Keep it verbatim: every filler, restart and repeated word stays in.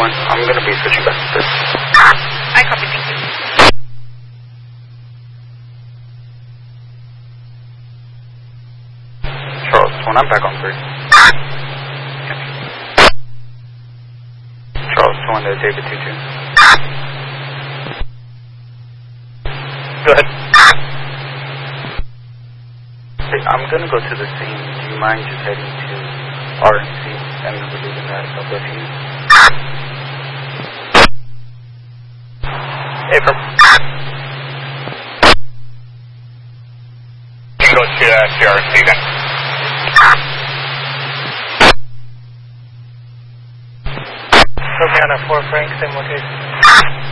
one. I'm going to be switching back to this. I copy, thank you. Charles one, I'm back on three. Charles one to David two two. Go ahead. Hey, I'm going to go to the scene. Do you mind just heading to R and C and relieving that L W U? Hey, from... You can go to uh, R and C then. Tropicana four, Frank, same location.